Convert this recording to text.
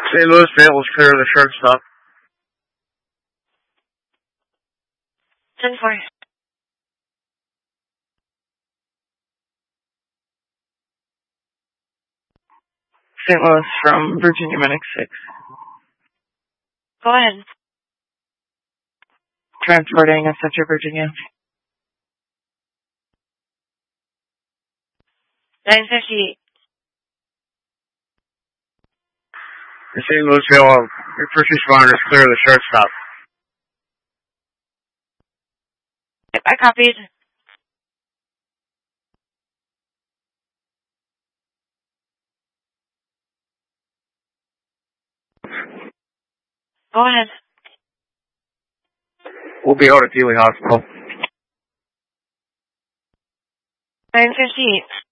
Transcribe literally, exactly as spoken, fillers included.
Saint Louis Mail was clear of the shortstop. ten four. Saint Louis from Virginia Medic six. Go ahead. Transporting a Central Virginia. nine fifty-eight. The Saint Louis Mail, your first responder is clear of the shortstop. Yep, I copied. Go ahead. We'll be out at Dealey Hospital. nine fifty-eight.